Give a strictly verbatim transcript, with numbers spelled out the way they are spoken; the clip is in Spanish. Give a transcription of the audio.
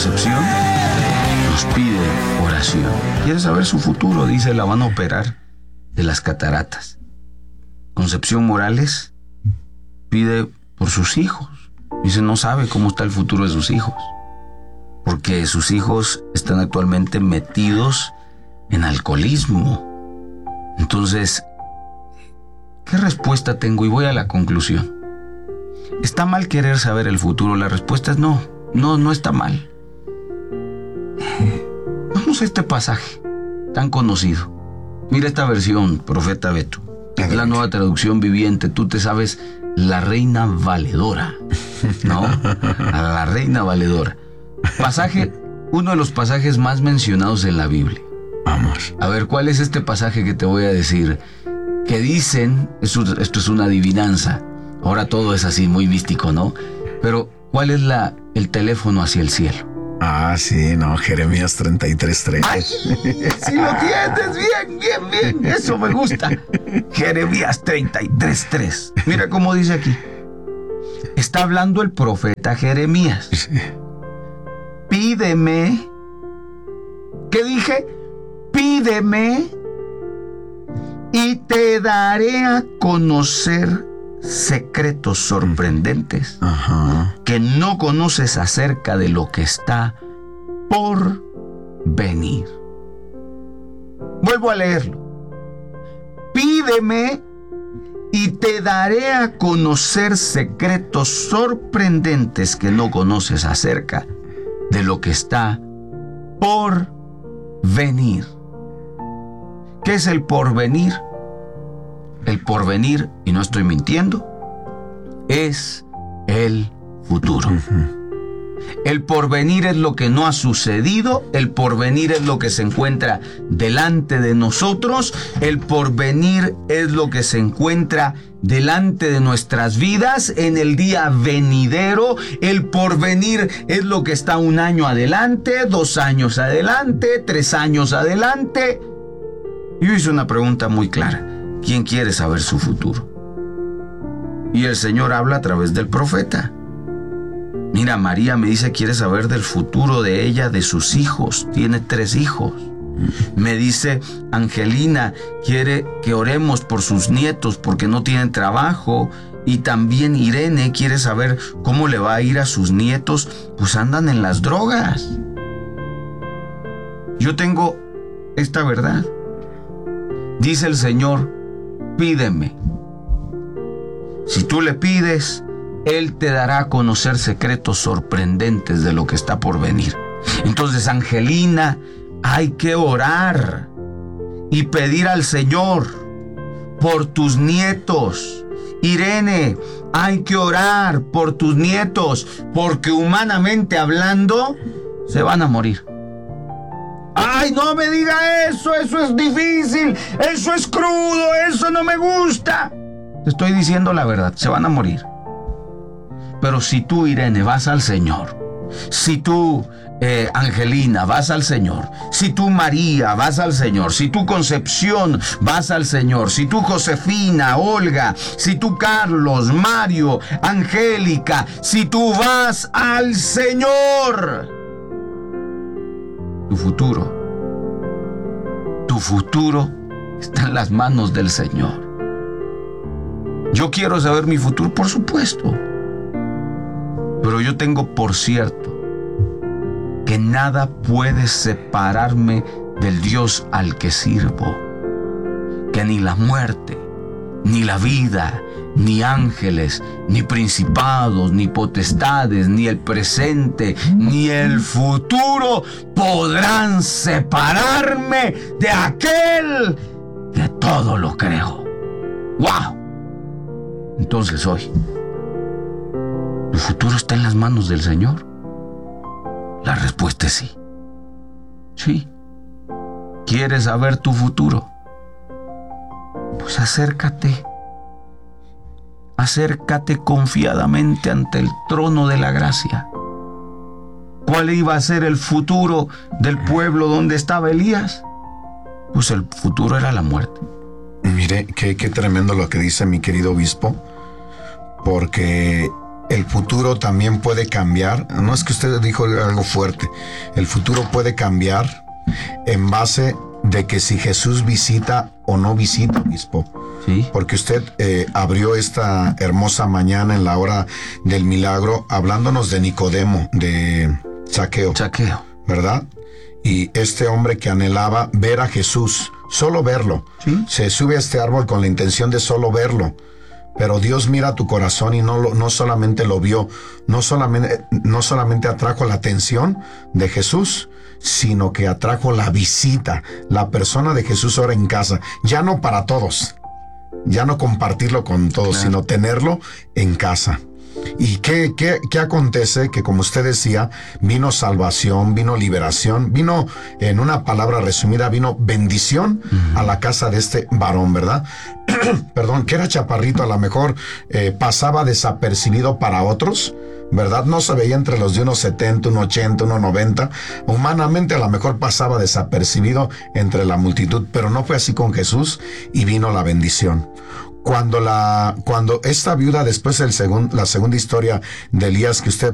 Concepción nos pide oración. Quiere saber su futuro, dice, la van a operar de las cataratas. Concepción Morales pide por sus hijos. Dice, no sabe cómo está el futuro de sus hijos, porque sus hijos están actualmente metidos en alcoholismo. Entonces, ¿qué respuesta tengo? Y voy a la conclusión. ¿Está mal querer saber el futuro? La respuesta es no, no, no está mal. Vamos a este pasaje tan conocido. Mira esta versión, profeta Beto. Es la Nueva Traducción Viviente. Tú te sabes la Reina Valedora, ¿no? A la Reina Valedora. Pasaje, uno de los pasajes más mencionados en la Biblia. Vamos. A ver, ¿cuál es este pasaje que te voy a decir? Que dicen, esto, esto es una adivinanza. Ahora todo es así, muy místico, ¿no? Pero, ¿cuál es la, el teléfono hacia el cielo? Ah, sí, no, Jeremías treinta y tres tres. ¡Ay! Sí lo tienes, bien, bien, bien. Eso me gusta. Jeremías treinta y tres tres. Mira cómo dice aquí. Está hablando el profeta Jeremías. Sí. Pídeme. ¿Qué dije? Pídeme y te daré a conocer secretos sorprendentes. Ajá. Que no conoces acerca de lo que está por venir. Vuelvo a leerlo. Pídeme y te daré a conocer secretos sorprendentes que no conoces acerca de lo que está por venir. ¿Qué es el porvenir? El porvenir, y no estoy mintiendo, es el futuro. Uh-huh. El porvenir es lo que no ha sucedido, el porvenir es lo que se encuentra delante de nosotros, el porvenir es lo que se encuentra delante de nuestras vidas en el día venidero. El porvenir es lo que está un año adelante, dos años adelante, tres años adelante. Yo hice una pregunta muy clara. ¿Quién quiere saber su futuro? Y el Señor habla a través del profeta. Mira, María me dice quiere saber del futuro de ella, de sus hijos. Tiene tres hijos. Me dice Angelina quiere que oremos por sus nietos porque no tienen trabajo. Y también Irene quiere saber cómo le va a ir a sus nietos, pues andan en las drogas. Yo tengo esta verdad. Dice el Señor, pídeme. Si tú le pides, Él te dará a conocer secretos sorprendentes de lo que está por venir. Entonces, Angelina, hay que orar y pedir al Señor por tus nietos. Irene, hay que orar por tus nietos, porque humanamente hablando, se van a morir. ¡Ay, no me diga eso! ¡Eso es difícil! ¡Eso es crudo! ¡Eso no me gusta! Te estoy diciendo la verdad, se van a morir. Pero si tú, Irene, vas al Señor, si tú, eh, Angelina, vas al Señor, si tú, María, vas al Señor, si tú, Concepción, vas al Señor, si tú, Josefina, Olga, si tú, Carlos, Mario, Angélica, si tú vas al Señor, tu futuro, tu futuro está en las manos del Señor. Yo quiero saber mi futuro, por supuesto. Pero yo tengo por cierto que nada puede separarme del Dios al que sirvo. Que ni la muerte, ni la vida, ni ángeles, ni principados, ni potestades, ni el presente, ni el futuro podrán separarme de aquel que todo lo creó. ¡Wow! Entonces hoy, ¿tu futuro está en las manos del Señor? La respuesta es sí. Sí. ¿Quieres saber tu futuro? Pues acércate. Acércate confiadamente ante el trono de la gracia. ¿Cuál iba a ser el futuro del pueblo donde estaba Elías? Pues el futuro era la muerte. Mire, qué, qué tremendo lo que dice mi querido obispo, porque el futuro también puede cambiar. No es que usted dijo algo fuerte. El futuro puede cambiar en base de que si Jesús visita o no visita, obispo. Sí. Porque usted eh, abrió esta hermosa mañana en la hora del milagro hablándonos de Nicodemo, de Zaqueo. Zaqueo. ¿Verdad? Y este hombre que anhelaba ver a Jesús, solo verlo. Sí. Se sube a este árbol con la intención de solo verlo. Pero Dios mira tu corazón y no, lo, no solamente lo vio, no solamente, no solamente atrajo la atención de Jesús, sino que atrajo la visita. La persona de Jesús ahora en casa, ya no para todos, ya no compartirlo con todos, claro, sino tenerlo en casa. ¿Y qué, qué, qué acontece? Que como usted decía, vino salvación, vino liberación, vino, en una palabra resumida, vino bendición uh-huh. a la casa de este varón, ¿verdad? Perdón, que era chaparrito, a lo mejor eh, pasaba desapercibido para otros, ¿verdad? No se veía entre los de unos setenta, unos ochenta, unos noventa. Humanamente a lo mejor pasaba desapercibido entre la multitud, pero no fue así con Jesús y vino la bendición. Cuando la, cuando esta viuda, después el segun, la segunda historia de Elías que usted